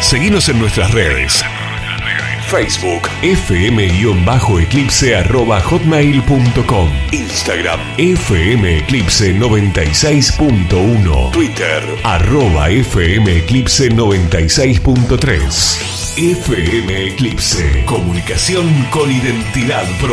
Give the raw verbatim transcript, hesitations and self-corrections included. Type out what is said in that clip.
Seguinos en nuestras redes. Facebook, fm-eclipse arroba hotmail punto com. Instagram, fmeclipse noventa y seis punto uno. Twitter, arroba fmeclipse noventa y seis punto tres. F M Eclipse, comunicación con identidad propia.